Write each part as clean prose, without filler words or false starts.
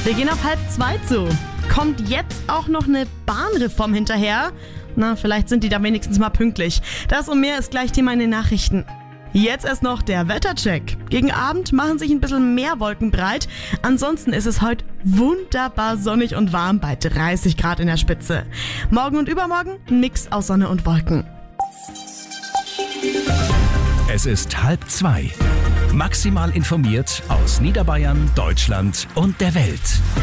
Wir gehen auf 1:30 zu. Kommt jetzt auch noch eine Bahnreform hinterher? Na, vielleicht sind die da wenigstens mal pünktlich. Das und mehr ist gleich Thema in den Nachrichten. Jetzt erst noch der Wettercheck. Gegen Abend machen sich ein bisschen mehr Wolken breit. Ansonsten ist es heute wunderbar sonnig und warm bei 30 Grad in der Spitze. Morgen und übermorgen ein Mix aus Sonne und Wolken. Es ist 1:30. Maximal informiert aus Niederbayern, Deutschland und der Welt.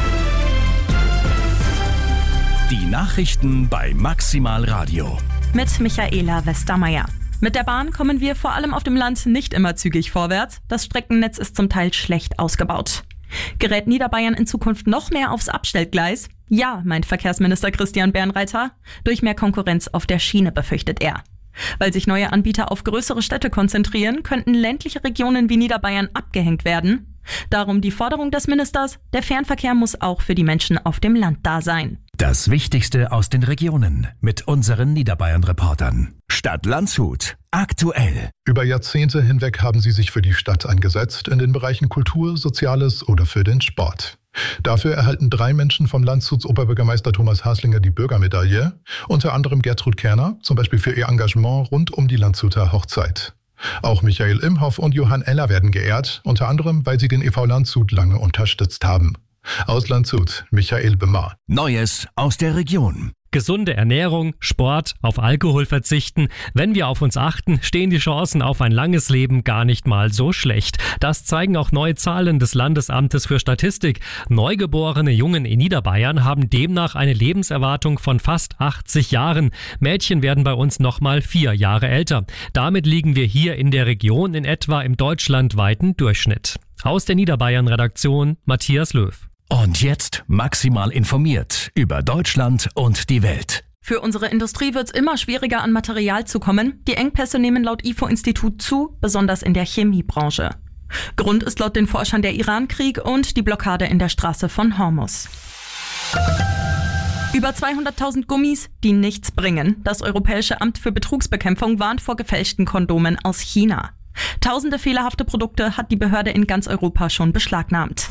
Die Nachrichten bei Maximal Radio. Mit Michaela Westermeier. Mit der Bahn kommen wir vor allem auf dem Land nicht immer zügig vorwärts. Das Streckennetz ist zum Teil schlecht ausgebaut. Gerät Niederbayern in Zukunft noch mehr aufs Abstellgleis? Ja, meint Verkehrsminister Christian Bernreiter. Durch mehr Konkurrenz auf der Schiene, befürchtet er. Weil sich neue Anbieter auf größere Städte konzentrieren, könnten ländliche Regionen wie Niederbayern abgehängt werden. Darum die Forderung des Ministers, der Fernverkehr muss auch für die Menschen auf dem Land da sein. Das Wichtigste aus den Regionen mit unseren Niederbayern-Reportern. Stadt Landshut. Aktuell. Über Jahrzehnte hinweg haben sie sich für die Stadt eingesetzt, in den Bereichen Kultur, Soziales oder für den Sport. Dafür erhalten 3 Menschen vom Landshuts Oberbürgermeister Thomas Haslinger die Bürgermedaille, unter anderem Gertrud Kerner, zum Beispiel für ihr Engagement rund um die Landshuter Hochzeit. Auch Michael Imhoff und Johann Eller werden geehrt, unter anderem, weil sie den e.V. Landshut lange unterstützt haben. Aus Landshut, Michael Bemar. Neues aus der Region. Gesunde Ernährung, Sport, auf Alkohol verzichten. Wenn wir auf uns achten, stehen die Chancen auf ein langes Leben gar nicht mal so schlecht. Das zeigen auch neue Zahlen des Landesamtes für Statistik. Neugeborene Jungen in Niederbayern haben demnach eine Lebenserwartung von fast 80 Jahren. Mädchen werden bei uns nochmal 4 Jahre älter. Damit liegen wir hier in der Region in etwa im deutschlandweiten Durchschnitt. Aus der Niederbayern-Redaktion Matthias Löw. Und jetzt maximal informiert über Deutschland und die Welt. Für unsere Industrie wird es immer schwieriger, an Material zu kommen. Die Engpässe nehmen laut IFO-Institut zu, besonders in der Chemiebranche. Grund ist laut den Forschern der Irankrieg und die Blockade in der Straße von Hormuz. Über 200.000 Gummis, die nichts bringen. Das Europäische Amt für Betrugsbekämpfung warnt vor gefälschten Kondomen aus China. Tausende fehlerhafte Produkte hat die Behörde in ganz Europa schon beschlagnahmt.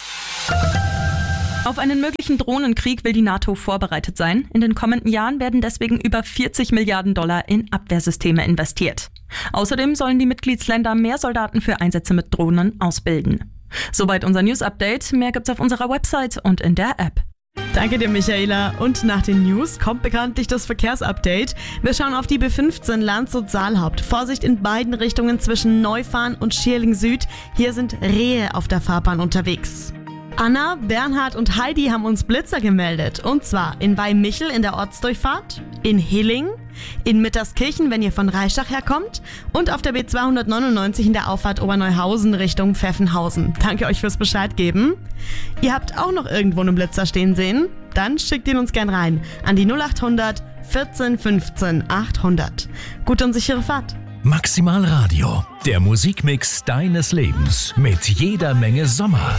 Auf einen möglichen Drohnenkrieg will die NATO vorbereitet sein. In den kommenden Jahren werden deswegen über 40 Milliarden Dollar in Abwehrsysteme investiert. Außerdem sollen die Mitgliedsländer mehr Soldaten für Einsätze mit Drohnen ausbilden. Soweit unser News-Update. Mehr gibt's auf unserer Website und in der App. Danke dir, Michaela. Und nach den News kommt bekanntlich das Verkehrsupdate. Wir schauen auf die B15 Landshut-Saalhaupt. Vorsicht in beiden Richtungen zwischen Neufahren und Schierling Süd. Hier sind Rehe auf der Fahrbahn unterwegs. Anna, Bernhard und Heidi haben uns Blitzer gemeldet. Und zwar in Weihmichel in der Ortsdurchfahrt, in Hilling, in Mitterskirchen, wenn ihr von Reischach herkommt und auf der B299 in der Auffahrt Oberneuhausen Richtung Pfeffenhausen. Danke euch fürs Bescheid geben. Ihr habt auch noch irgendwo einen Blitzer stehen sehen? Dann schickt ihn uns gern rein an die 0800 14 15 800. Gute und sichere Fahrt. Maximal Radio. Der Musikmix deines Lebens mit jeder Menge Sommer.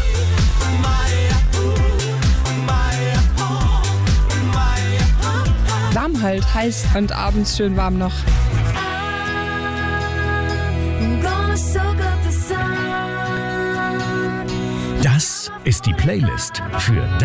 Warm halt, heiß und abends schön warm noch. Das ist die Playlist für